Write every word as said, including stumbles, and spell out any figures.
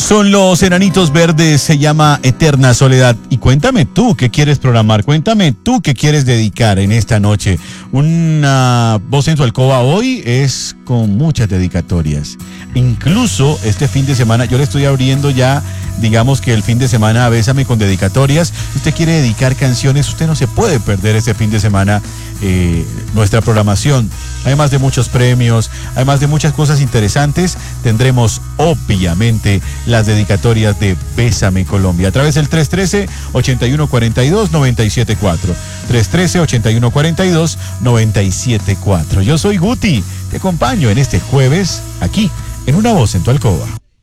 Son los Enanitos Verdes, se llama Eterna Soledad. Y cuéntame tú qué quieres programar, cuéntame tú qué quieres dedicar en esta noche. Una voz en su alcoba hoy es con muchas dedicatorias. Incluso este fin de semana, yo le estoy abriendo ya, digamos que el fin de semana a Bésame con dedicatorias. Si usted quiere dedicar canciones, usted no se puede perder este fin de semana eh, nuestra programación. Además de muchos premios, además de muchas cosas interesantes, tendremos obviamente las dedicatorias de Bésame Colombia a través del tres uno tres, ocho uno cuatro dos, nueve siete cuatro. tres uno tres, ocho uno cuatro dos, nueve siete cuatro. Yo soy Guti, te acompaño en este jueves aquí en Una Voz en tu Alcoba.